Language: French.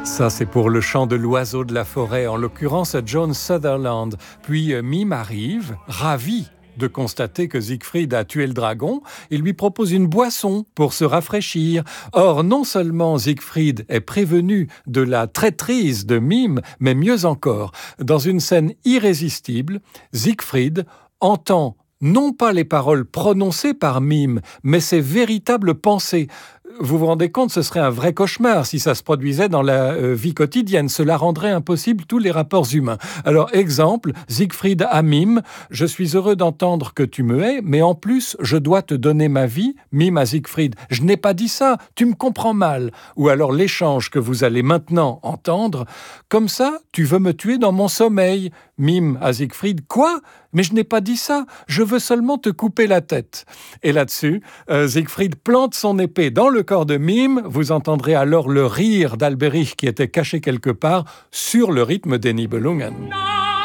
Ça, c'est pour le chant de l'oiseau de la forêt, en l'occurrence John Sutherland. Puis Mime arrive, ravi de constater que Siegfried a tué le dragon. Il lui propose une boisson pour se rafraîchir. Or, non seulement Siegfried est prévenu de la traîtrise de Mime, mais mieux encore, dans une scène irrésistible, Siegfried entend non pas les paroles prononcées par Mime, mais ses véritables pensées. Vous vous rendez compte, ce serait un vrai cauchemar si ça se produisait dans la vie quotidienne. Cela rendrait impossible tous les rapports humains. Alors, exemple, Siegfried à Mime, « Je suis heureux d'entendre que tu me hais, mais en plus, je dois te donner ma vie. » Mime à Siegfried, « Je n'ai pas dit ça, tu me comprends mal. » Ou alors l'échange que vous allez maintenant entendre, « Comme ça, tu veux me tuer dans mon sommeil. » Mime à Siegfried, « Quoi ? Mais je n'ai pas dit ça, je veux seulement te couper la tête. » Et là-dessus, Siegfried plante son épée dans le corps de Mime. Vous entendrez alors le rire d'Alberich qui était caché quelque part sur le rythme des Nibelungen.